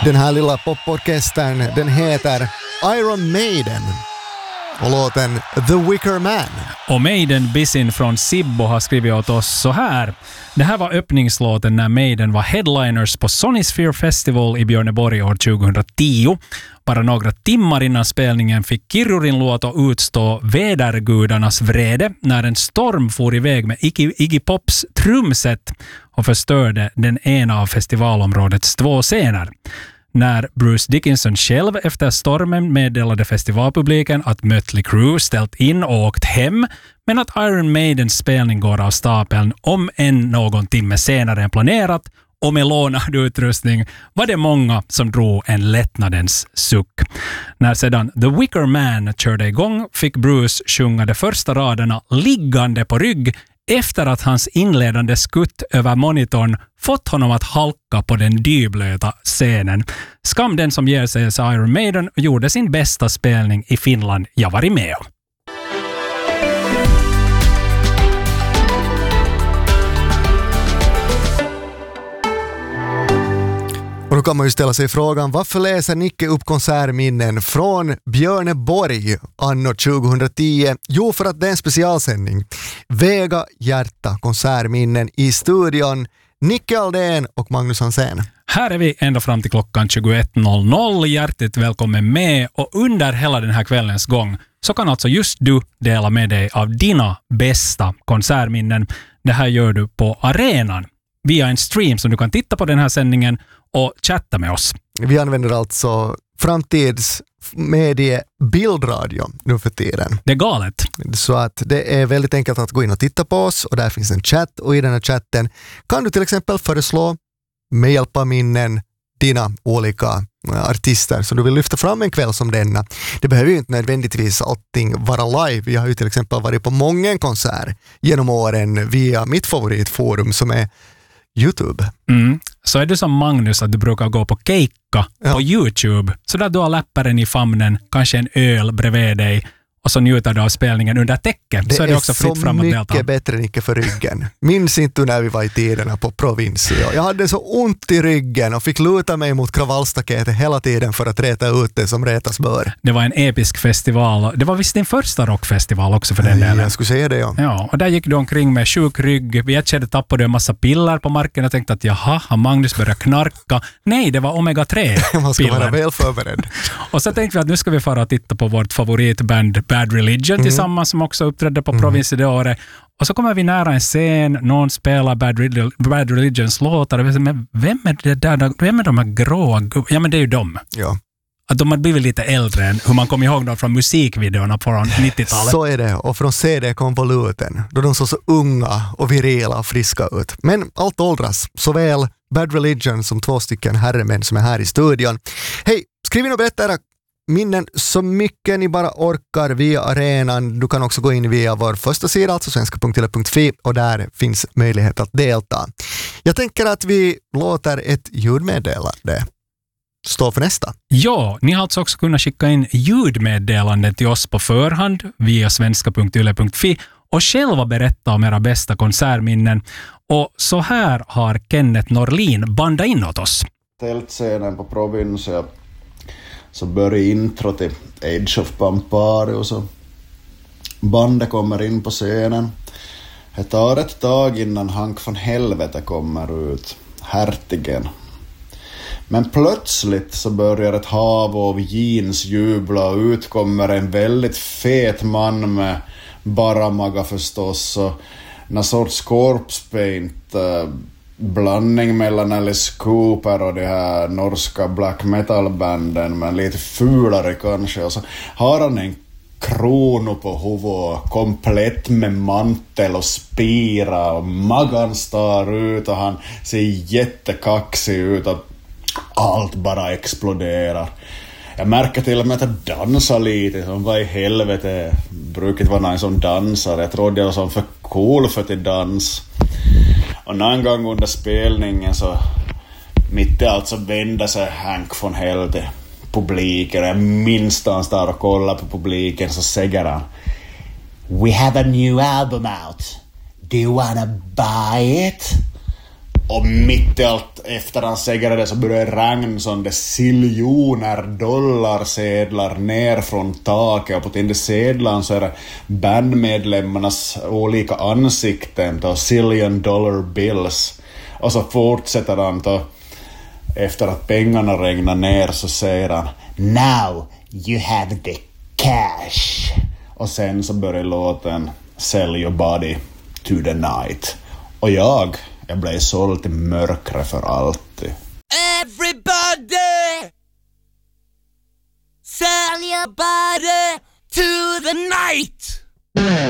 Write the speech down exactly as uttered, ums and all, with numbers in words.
Den här lilla poporkestern, den heter Iron Maiden och låten The Wicker Man. Och Maiden Bisin från Sibbo har skrivit åt oss så här. Det här var öppningslåten när Maiden var headliners på Sonisphere Festival i Björneborg år tjugohundratio. Bara några timmar innan spelningen fick Kirjurin låt att utstå vädergudarnas vrede när en storm for iväg med Iggy, Iggy Pops trumset och förstörde den ena av festivalområdets två scener. När Bruce Dickinson själv efter stormen meddelade festivalpubliken att Mötley Crüe ställt in och åkt hem, men att Iron Maidens spelning går av stapeln om en någon timme senare än planerat och med lånad utrustning, var det många som drog en lättnadens suck. När sedan The Wicker Man körde igång fick Bruce sjunga de första raderna liggande på rygg efter att hans inledande skutt över monitorn fått honom att halka på den dyblöta scenen. Skam den som ger sig så Iron Maiden gjorde sin bästa spelning i Finland jag varit med om. Och då kan man ju ställa sig frågan, varför läser Nicke upp konsertminnen från Björneborg anno tjugohundratio? Jo, för att det är en specialsändning. Vega hjärta konsertminnen i studion. Nicke Aldén och Magnus Hansen. Här är vi ända fram till klockan tjugoett noll noll. Hjärtligt välkommen med, och under hela den här kvällens gång så kan alltså just du dela med dig av dina bästa konsertminnen. Det här gör du på arenan via en stream som du kan titta på den här sändningen och chatta med oss. Vi använder alltså framtidsmedie bildradio nu för tiden. Det är galet. Så att det är väldigt enkelt att gå in och titta på oss, och där finns en chatt, och i den här chatten kan du till exempel föreslå med hjälp av minnen dina olika artister som du vill lyfta fram en kväll som denna. Det behöver ju inte nödvändigtvis allting vara live. Vi har ju till exempel varit på många konserter genom åren via mitt favoritforum som är YouTube. Mm. Så är du som Magnus att du brukar gå på Keikka ja. på YouTube, så där du har läpparen i famnen, kanske en öl bredvid dig och så njuter du av spelningen under täcket. Det så är det också fritt fram att delta. Det är så mycket bättre än Nicke för ryggen. Minns inte när vi var i tiderna på Provinsio. Jag hade så ont i ryggen och fick luta mig mot kravallstaketet hela tiden för att räta ut det som rätas bör. Det var en episk festival. Det var visst din första rockfestival också för den delen. Jag skulle säga det, ja. Ja, och där gick du omkring med sjuk rygg. Vi ett tappade en massa piller på marken och tänkte att jaha, har Magnus börjat knarka? Nej, det var omega tre piller. Man ska vara väl förberedd. Och så tänkte vi att nu ska vi fara och titta på vårt favoritband Bad Religion mm. tillsammans, som också uppträdde på mm. Province det året. Och så kommer vi nära en scen, någon spelar Bad, Relig- Bad Religions låtar. Men vem är det där? Vem är de här gråa gubbarna? Ja, men det är ju dem. Ja. Att de har blivit lite äldre än hur man kommer ihåg dem från musikvideorna från nittiotalet. Så är det, och från C D-konvoluten då de såg så unga och virila och friska ut. Men allt åldras, såväl Bad Religion som två stycken herremän som är här i studion. Hej, skriv in och berätta era minnen så mycket ni bara orkar via arenan. Du kan också gå in via vår första sida, alltså svenska punkt tele punkt fi, och där finns möjlighet att delta. Jag tänker att vi låter ett ljudmeddelande stå för nästa. Ja, ni har alltså också kunnat skicka in ljudmeddelanden till oss på förhand via svenska punkt tele punkt fi och själva berätta om era bästa konsertminnen. Och så här har Kenneth Norlin bandat in åt oss. Tältscenen på Provincia, så börjar intro till Age of Pampari och så bandet kommer in på scenen. Det tar ett tag innan Hank von Helvete kommer ut, hertigen. Men plötsligt så börjar ett hav av jeans jubla och ut kommer en väldigt fet man med baramaga förstås och en sorts corpse paint uh, blandning mellan Alice Cooper och de här norska black metal banden, men lite fulare kanske, och så har han en krono på huvudet komplett med mantel och spira och magan står ut och han ser jättekaxig ut och allt bara exploderar. Jag märker till och med att jag dansar lite, som vad i helvete brukar vara någon som dansar. Jag trodde jag var som för cool för till dans. Och någon gång under spelningen så mitt i allt så vände sig Hank von Helvete publiken. Jag minns han där och kollar på publiken, så säger han: "We have a new album out. Do you wanna buy it?" Och mitt i allt efter han säger det så börjar det regna som det siljoner dollarsedlar ner från taket, och på till sedlarna så är det bandmedlemmarnas olika ansikten och sillion dollar bills. Och så fortsätter han då, efter att pengarna regnar ner så säger han "Now you have the cash." Och sen så börjar låten "Sell your body to the night." Och jag Jag blev såld till mörkre för alltid. Everybody, sell your body to the night.